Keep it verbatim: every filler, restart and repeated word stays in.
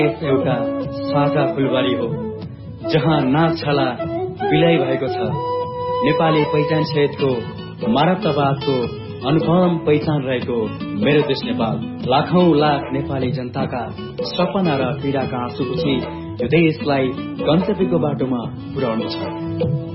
एउटा साझा फुलबारी हो जहाँ नाच छला विलय भएको छ। नेपाली पहिचान सहितको मानवतावादको अनुपम पहिचान रहेको मेरो देश नेपाल लाखौं लाख नेपाली जनताका सपना र पीडाका आँसु पुछी यो देशलाई गन्तव्यको बाटोमा पुर्याउनु छ।